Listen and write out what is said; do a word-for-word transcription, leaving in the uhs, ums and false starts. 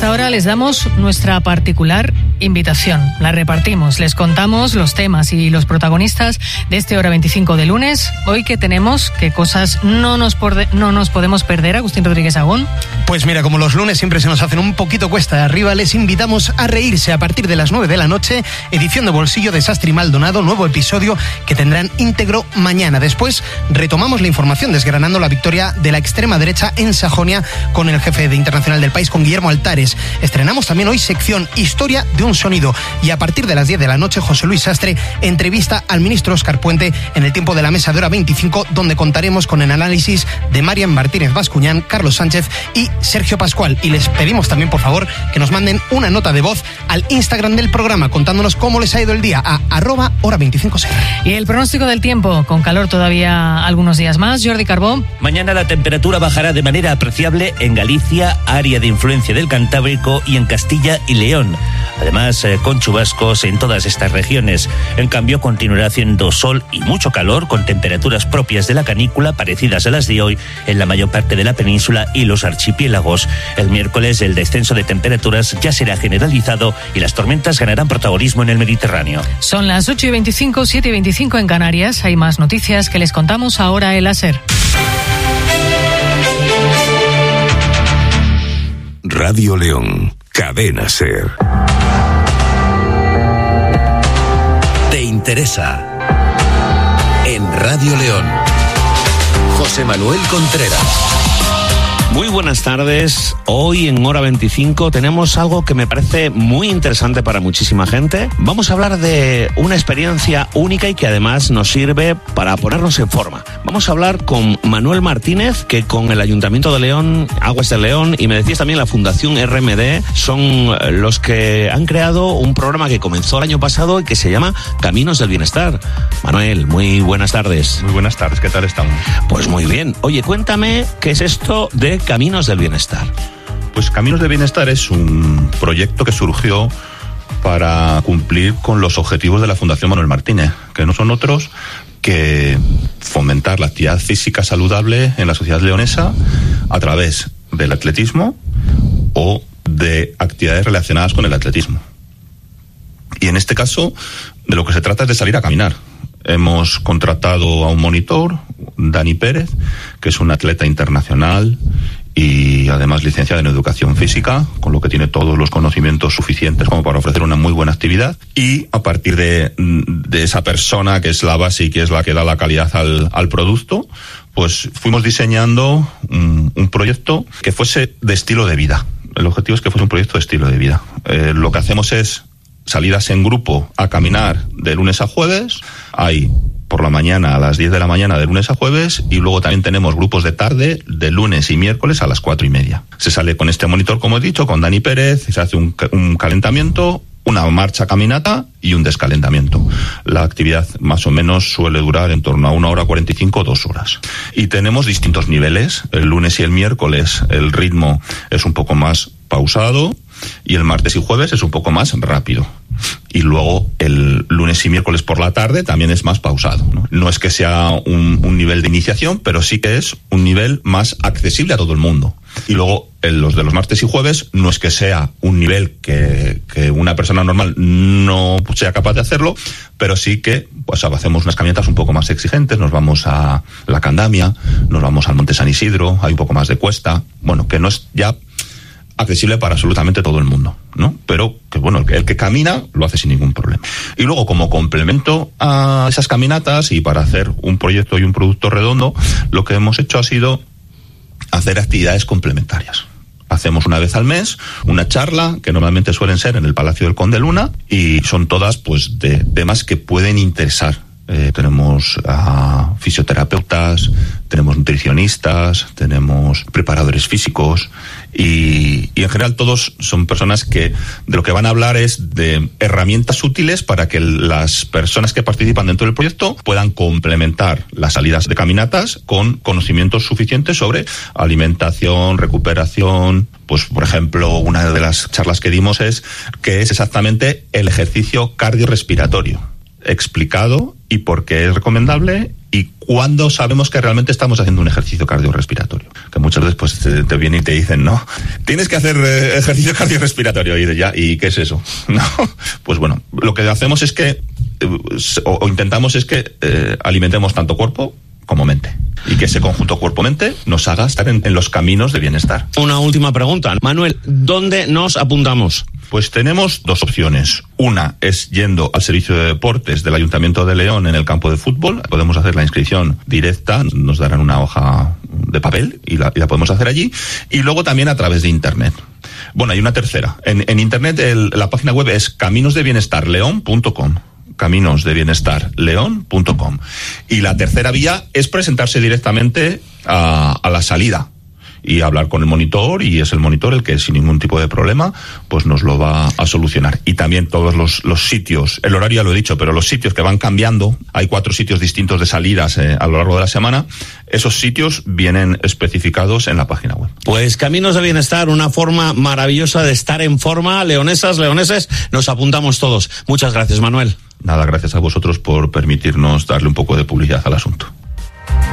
esta hora les damos nuestra particular invitación. La repartimos, les contamos los temas y los protagonistas de este Hora veinticinco de lunes. Hoy que tenemos, qué cosas no nos, porde- no nos podemos perder, Agustín Rodríguez Agón. Pues mira, como los lunes siempre se nos hacen un poquito cuesta de arriba, les invitamos a reírse a partir de las nueve de la noche, edición de Bolsillo de Sastre y Maldonado, nuevo episodio que tendrán íntegro mañana. Después retomamos la información desgranando la victoria de la extrema derecha en Sajonia con el jefe de internacional del país, con Guillermo Altares. Estrenamos también hoy sección Historia de un sonido y a partir de las diez de la noche José Luis Sastre entrevista al ministro Óscar Puente en el tiempo de la mesa de Hora veinticinco, donde contaremos con el análisis de Marian Martínez Bascuñán, Carlos Sánchez y Sergio Pascual. Y les pedimos también, por favor, que nos manden una nota de voz al Instagram del programa contándonos cómo les ha ido el día a arroba hora veinticinco ser. Y el pronóstico del tiempo, con calor todavía algunos días más. Jordi Carbó. Mañana la temperatura bajará de manera apreciable en Galicia, área de influencia del Cantábrico, y en Castilla y León. Además, eh, con chubascos en todas estas regiones. En cambio, continuará haciendo sol y mucho calor, con temperaturas propias de la canícula, parecidas a las de hoy, en la mayor parte de la península y los archipiélagos. El miércoles, el descenso de temperaturas ya será generalizado y las tormentas ganarán protagonismo en el Mediterráneo. Son las ocho y veinticinco, siete y veinticinco en Canarias. Hay más noticias que les contamos ahora en la SER. Radio León, Cadena SER. Te interesa. En Radio León. José Manuel Contreras. Muy buenas tardes. Hoy en Hora veinticinco tenemos algo que me parece muy interesante para muchísima gente. Vamos a hablar de una experiencia única y que además nos sirve para ponernos en forma. Vamos a hablar con Manuel Martínez, que con el Ayuntamiento de León, Aguas de León y me decías también la Fundación R M D son los que han creado un programa que comenzó el año pasado y que se llama Caminos del Bienestar. Manuel, muy buenas tardes. Muy buenas tardes, ¿qué tal estamos? Pues muy bien. Oye, cuéntame qué es esto de Caminos del Bienestar. Pues Caminos del Bienestar es un proyecto que surgió para cumplir con los objetivos de la Fundación Manuel Martínez, que no son otros que fomentar la actividad física saludable en la sociedad leonesa a través del atletismo o de actividades relacionadas con el atletismo. Y en este caso, de lo que se trata es de salir a caminar. Hemos contratado a un monitor, Dani Pérez, que es un atleta internacional y además licenciado en educación física, con lo que tiene todos los conocimientos suficientes como para ofrecer una muy buena actividad. Y a partir de, de esa persona, que es la base y que es la que da la calidad al, al producto, pues fuimos diseñando un, un proyecto que fuese de estilo de vida. El objetivo es que fuese un proyecto de estilo de vida. Eh, lo que hacemos es salidas en grupo a caminar de lunes a jueves. Hay por la mañana a las diez de la mañana de lunes a jueves y luego también tenemos grupos de tarde de lunes y miércoles a las cuatro y media. Se sale con este monitor, como he dicho, con Dani Pérez, se hace un, un calentamiento, una marcha caminata y un descalentamiento. La actividad más o menos suele durar en torno a una hora cuarenta y cinco, dos horas. Y tenemos distintos niveles. El lunes y el miércoles el ritmo es un poco más pausado y el martes y jueves es un poco más rápido. Y luego el lunes y miércoles por la tarde también es más pausado, ¿no? No es que sea un, un nivel de iniciación, pero sí que es un nivel más accesible a todo el mundo. Y luego en los de los martes y jueves no es que sea un nivel que, que una persona normal no sea capaz de hacerlo, pero sí que pues hacemos unas caminatas un poco más exigentes, nos vamos a la Candamia, nos vamos al Monte San Isidro, hay un poco más de cuesta, bueno, que no es ya accesible para absolutamente todo el mundo, ¿no? Pero que bueno, el que, el que camina lo hace sin ningún problema. Y luego, como complemento a esas caminatas y para hacer un proyecto y un producto redondo, lo que hemos hecho ha sido hacer actividades complementarias. Hacemos una vez al mes una charla que normalmente suelen ser en el Palacio del Conde Luna y son todas pues de temas que pueden interesar. Eh, tenemos a fisioterapeutas, tenemos nutricionistas, tenemos preparadores físicos y, y en general todos son personas que de lo que van a hablar es de herramientas útiles para que las personas que participan dentro del proyecto puedan complementar las salidas de caminatas con conocimientos suficientes sobre alimentación, recuperación. Pues, por ejemplo, una de las charlas que dimos es qué es exactamente el ejercicio cardiorrespiratorio, explicado y por qué es recomendable y cuándo sabemos que realmente estamos haciendo un ejercicio cardiorrespiratorio. que muchas veces pues te, te vienen y te dicen, no, tienes que hacer eh, ejercicio cardiorrespiratorio, y de ya, ¿y qué es eso? No, pues bueno, lo que hacemos es que, eh, o, o intentamos es que eh, alimentemos tanto cuerpo como mente, y que ese conjunto cuerpo-mente nos haga estar en, en los caminos de bienestar. Una última pregunta. Manuel, ¿dónde nos apuntamos? Pues tenemos dos opciones. Una es yendo al servicio de deportes del Ayuntamiento de León en el campo de fútbol. Podemos hacer la inscripción directa, nos darán una hoja de papel y la, y la podemos hacer allí. Y luego también a través de Internet. Bueno, hay una tercera. En, en Internet el, la página web es caminos de bienestar león punto com. caminos de bienestar león punto com. Y la tercera vía es presentarse directamente a, a la salida y hablar con el monitor, y es el monitor el que sin ningún tipo de problema pues nos lo va a solucionar. Y también todos los, los sitios, el horario ya lo he dicho, pero los sitios que van cambiando, hay cuatro sitios distintos de salidas eh, a lo largo de la semana, esos sitios vienen especificados en la página web. Pues Caminos de Bienestar, una forma maravillosa de estar en forma. Leonesas, leoneses, nos apuntamos todos. Muchas gracias, Manuel. Nada, gracias a vosotros por permitirnos darle un poco de publicidad al asunto.